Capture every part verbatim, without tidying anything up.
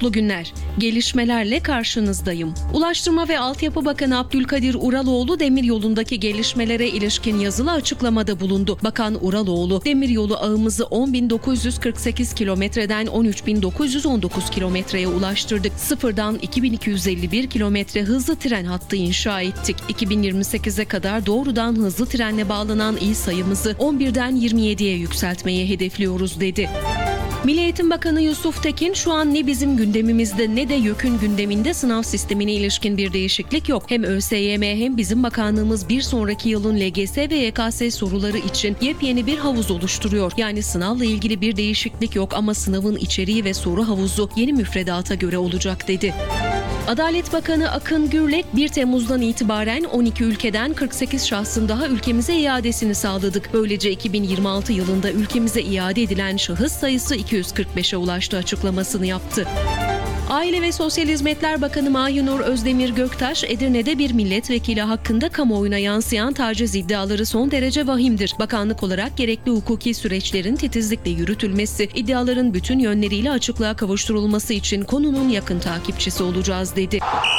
Mutlu günler. Gelişmelerle karşınızdayım. Ulaştırma ve Altyapı Bakanı Abdülkadir Uraloğlu demiryolundaki gelişmelere ilişkin yazılı açıklamada bulundu. Bakan Uraloğlu, demiryolu ağımızı on bin dokuz yüz kırk sekiz kilometreden on üç bin dokuz yüz on dokuz kilometreye ulaştırdık. Sıfırdan iki bin iki yüz elli bir kilometre hızlı tren hattı inşa ettik. iki bin yirmi sekize kadar doğrudan hızlı trenle bağlanan il sayımızı on birden yirmi yediye yükseltmeyi hedefliyoruz dedi. Milli Eğitim Bakanı Yusuf Tekin, şu an ne bizim gündemimizde ne de YÖK'ün gündeminde sınav sistemine ilişkin bir değişiklik yok. Hem ÖSYM hem bizim bakanlığımız bir sonraki yılın L G S ve Y K S soruları için yepyeni bir havuz oluşturuyor. Yani sınavla ilgili bir değişiklik yok ama sınavın içeriği ve soru havuzu yeni müfredata göre olacak dedi. Adalet Bakanı Akın Gürlek, bir Temmuz'dan itibaren on iki ülkeden kırk sekiz şahsın daha ülkemize iadesini sağladık. Böylece iki bin yirmi altı yılında ülkemize iade edilen şahıs sayısı iki yüz kırk beşe ulaştı açıklamasını yaptı. Aile ve Sosyal Hizmetler Bakanı Mahinur Özdemir Göktaş, Edirne'de bir milletvekili hakkında kamuoyuna yansıyan taciz iddiaları son derece vahimdir. Bakanlık olarak gerekli hukuki süreçlerin titizlikle yürütülmesi, iddiaların bütün yönleriyle açıklığa kavuşturulması için konunun yakın takipçisi olacağız dedi.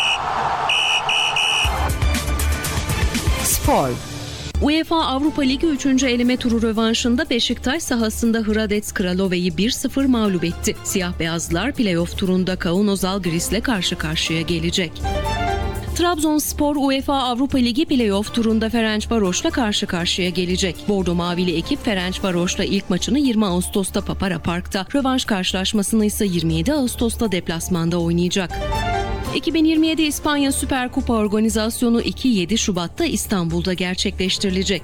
Spor. UEFA Avrupa Ligi üçüncü eleme turu rövanşında Beşiktaş sahasında Hradec Kralove'yi bir sıfır mağlup etti. Siyah beyazlılar play-off turunda Kauno Žalgiris'le karşı karşıya gelecek. Trabzonspor UEFA Avrupa Ligi play-off turunda Ferencvaros'la karşı karşıya gelecek. Bordo Mavili ekip Ferencvaros'la ilk maçını yirmi Ağustos'ta Papara Park'ta, rövanş karşılaşmasını ise yirmi yedi Ağustos'ta deplasmanda oynayacak. iki bin yirmi yedi İspanya Süper Kupa organizasyonu iki yedi Şubat'ta İstanbul'da gerçekleştirilecek.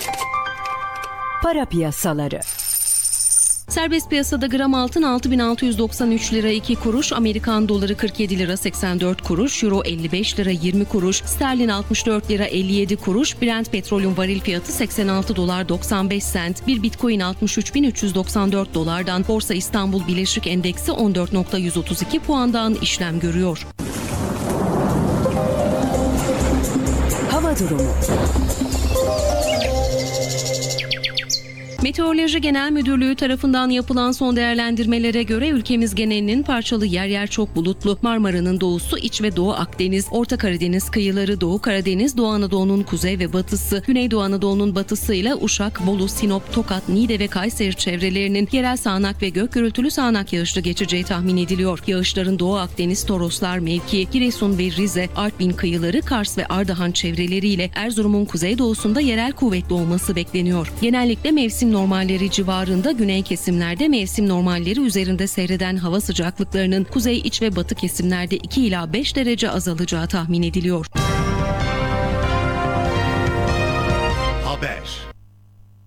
Para piyasaları. Serbest piyasada gram altın altı bin altı yüz doksan üç lira iki kuruş, Amerikan doları kırk yedi lira seksen dört kuruş, Euro elli beş lira yirmi kuruş, sterlin altmış dört lira elli yedi kuruş, Brent petrolün varil fiyatı seksen altı dolar doksan beş sent, bir Bitcoin altmış üç bin üç yüz doksan dört dolardan, Borsa İstanbul Birleşik Endeksi on dört bin yüz otuz iki puandan işlem görüyor. Hava durumu. Meteoroloji Genel Müdürlüğü tarafından yapılan son değerlendirmelere göre ülkemiz genelinin parçalı yer yer çok bulutlu. Marmara'nın doğusu, İç ve Doğu Akdeniz, Orta Karadeniz kıyıları, Doğu Karadeniz, Doğu Anadolu'nun kuzey ve batısı, Güneydoğu Anadolu'nun batısıyla Uşak, Bolu, Sinop, Tokat, Niğde ve Kayseri çevrelerinin yerel sağanak ve gök gürültülü sağanak yağışlı geçeceği tahmin ediliyor. Yağışların Doğu Akdeniz, Toroslar mevki, Giresun ve Rize, Artvin kıyıları, Kars ve Ardahan çevreleriyle Erzurum'un kuzeydoğusunda yerel kuvvetli olması bekleniyor. Genellikle mevsim normalleri civarında, güney kesimlerde mevsim normalleri üzerinde seyreden hava sıcaklıklarının kuzey, iç ve batı kesimlerde iki ila beş derece azalacağı tahmin ediliyor.